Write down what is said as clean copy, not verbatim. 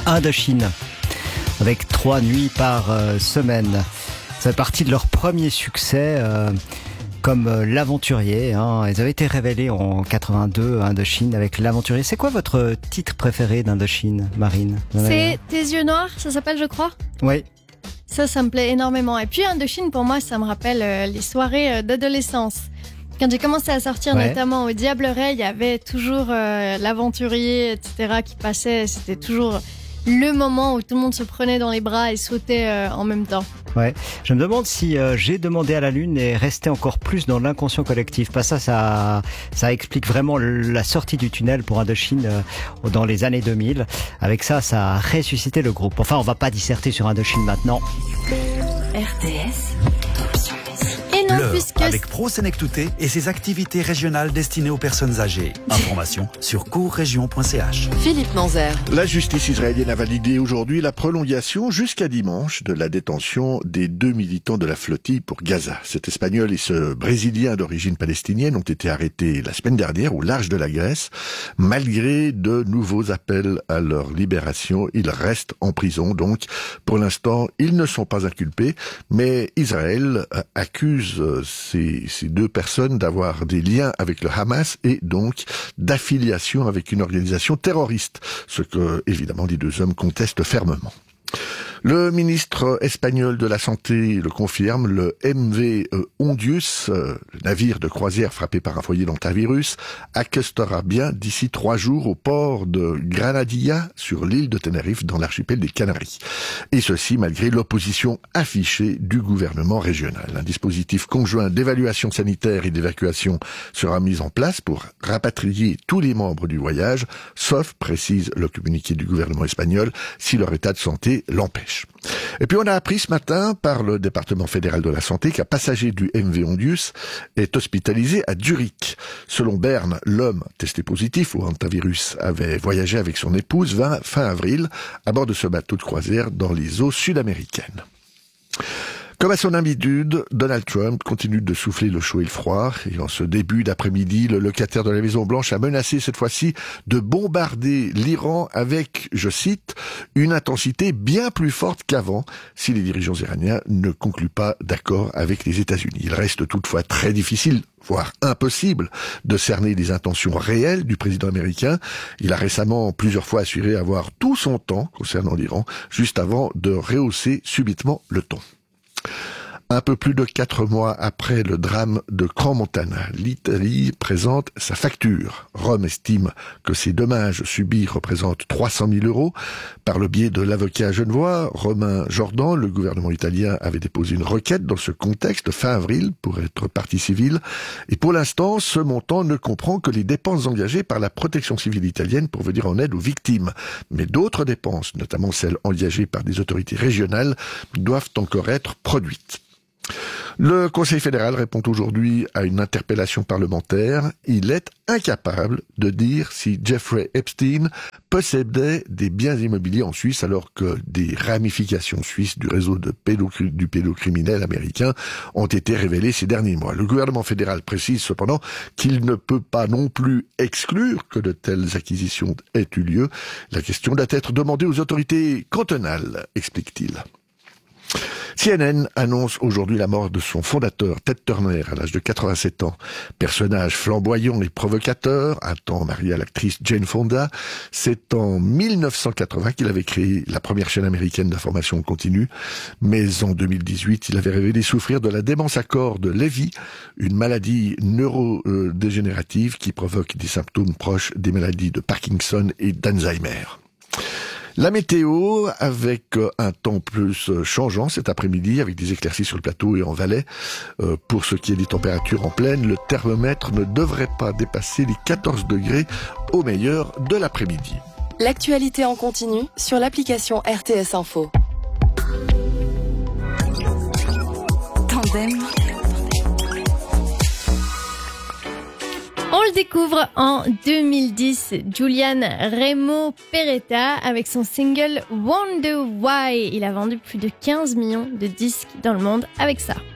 Indochine, avec 3 nuits par semaine. Ça fait partie de leur premier succès comme l'aventurier. Ils avaient été révélés en 82, Indochine, avec l'aventurier. C'est quoi votre titre préféré d'Indochine, Marine? C'est Tes yeux noirs, ça s'appelle, je crois. Oui. Ça me plaît énormément. Et puis Indochine, pour moi, ça me rappelle les soirées d'adolescence. Quand j'ai commencé à sortir, notamment au Diableret, il y avait toujours l'aventurier, etc. qui passait. C'était toujours le moment où tout le monde se prenait dans les bras et sautait en même temps. Ouais. Je me demande si J'ai demandé à la Lune est resté encore plus dans l'inconscient collectif. Pas ça explique vraiment la sortie du tunnel pour Indochine dans les années 2000. Avec ça a ressuscité le groupe. Enfin, on va pas disserter sur Indochine maintenant. RTS. Avec Pro Senectouté et ses activités régionales destinées aux personnes âgées. Information sur courregion.ch. Philippe Manzer. La justice israélienne a validé aujourd'hui la prolongation jusqu'à dimanche de la détention des 2 militants de la flottille pour Gaza. Cet Espagnol et ce Brésilien d'origine palestinienne ont été arrêtés la semaine dernière au large de la Grèce. Malgré de nouveaux appels à leur libération, ils restent en prison. Donc, pour l'instant, ils ne sont pas inculpés, mais Israël accuse ces 2 personnes d'avoir des liens avec le Hamas et donc d'affiliation avec une organisation terroriste, ce que, évidemment, les 2 hommes contestent fermement. Le ministre espagnol de la Santé le confirme, le MV Hondius, le navire de croisière frappé par un foyer d'hantavirus, accostera bien d'ici 3 jours au port de Granadilla, sur l'île de Tenerife, dans l'archipel des Canaries. Et ceci malgré l'opposition affichée du gouvernement régional. Un dispositif conjoint d'évaluation sanitaire et d'évacuation sera mis en place pour rapatrier tous les membres du voyage, sauf, précise le communiqué du gouvernement espagnol, si leur état de santé l'empêche. Et puis on a appris ce matin par le département fédéral de la santé qu'un passager du MV Hondius est hospitalisé à Zurich. Selon Berne, l'homme testé positif au hantavirus avait voyagé avec son épouse fin avril à bord de ce bateau de croisière dans les eaux sud-américaines. Comme à son habitude, Donald Trump continue de souffler le chaud et le froid. Et en ce début d'après-midi, le locataire de la Maison-Blanche a menacé cette fois-ci de bombarder l'Iran avec, je cite, une intensité bien plus forte qu'avant si les dirigeants iraniens ne concluent pas d'accord avec les États-Unis. Il reste toutefois très difficile, voire impossible, de cerner les intentions réelles du président américain. Il a récemment plusieurs fois assuré avoir tout son temps concernant l'Iran, juste avant de rehausser subitement le ton. Un peu plus de 4 mois après le drame de Crans-Montana, l'Italie présente sa facture. Rome estime que ces dommages subis représentent 300 000 €. Par le biais de l'avocat genevois Romain Jordan, le gouvernement italien avait déposé une requête dans ce contexte fin avril pour être partie civile. Et pour l'instant, ce montant ne comprend que les dépenses engagées par la protection civile italienne pour venir en aide aux victimes. Mais d'autres dépenses, notamment celles engagées par des autorités régionales, doivent encore être produites. Le Conseil fédéral répond aujourd'hui à une interpellation parlementaire. Il est incapable de dire si Jeffrey Epstein possédait des biens immobiliers en Suisse alors que des ramifications suisses du réseau du pédocriminel américain ont été révélées ces derniers mois. Le gouvernement fédéral précise cependant qu'il ne peut pas non plus exclure que de telles acquisitions aient eu lieu. La question doit être demandée aux autorités cantonales, explique-t-il. CNN annonce aujourd'hui la mort de son fondateur, Ted Turner, à l'âge de 87 ans. Personnage flamboyant et provocateur, un temps marié à l'actrice Jane Fonda, c'est en 1980 qu'il avait créé la première chaîne américaine d'information continue. Mais en 2018, il avait révélé souffrir de la démence à corps de Levy, une maladie neurodégénérative qui provoque des symptômes proches des maladies de Parkinson et d'Alzheimer. La météo, avec un temps plus changeant cet après-midi, avec des éclaircies sur le plateau et en Valais. Pour ce qui est des températures en plaine, le thermomètre ne devrait pas dépasser les 14 degrés au meilleur de l'après-midi. L'actualité en continu sur l'application RTS Info. Tandem. On le découvre en 2010, Julian Remo Peretta avec son single Wonder Why. Il a vendu plus de 15 millions de disques dans le monde avec ça.